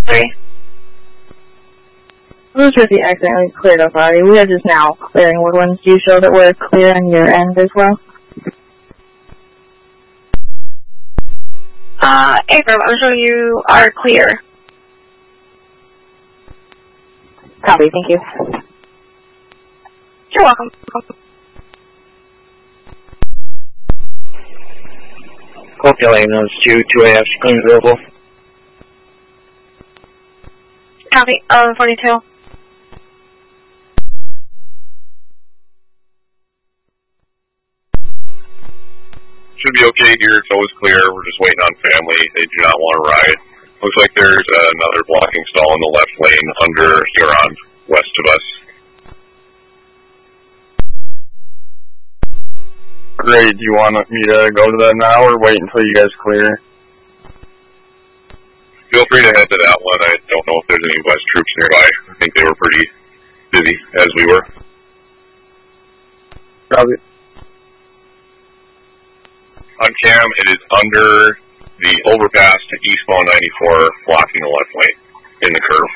3. Those should be accidentally cleared up already. We are just now clearing Woodlands. Do you show that we're clear on your end as well? Abram, I'm showing you are clear. Copy, thank you. You're welcome. Copy, lane notes 2AF, claims available. Copy, 42. Should be okay here. It's always clear. We're just waiting on family. They do not want to ride. Looks like there's another blocking stall in the left lane under Huron, west of us. Great. Do you want me to go to that now or wait until you guys clear? Feel free to head to that one. I don't know if there's any West troops nearby. I think they were pretty busy, as we were. Copy. On cam, it is under the overpass to eastbound 94, blocking the left lane in the curve.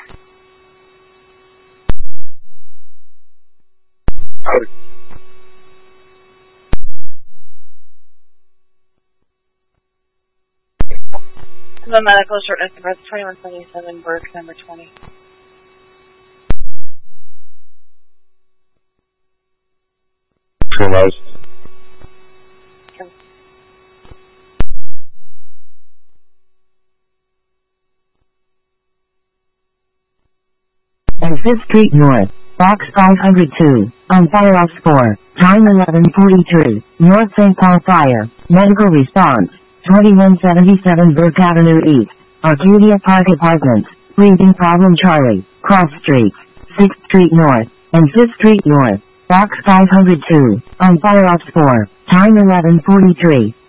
The medical shortness of breath 2177, Burke, number 20. Realized. And 5th Street North, Box 502, on fire off 4, time 11:43, North St. Paul Fire, medical response, 2177 Burke Avenue East, Arcadia Park Apartments, breathing problem Charlie, cross streets, 6th Street North, and 5th Street North, Box 502, on fire off 4, time 11:43.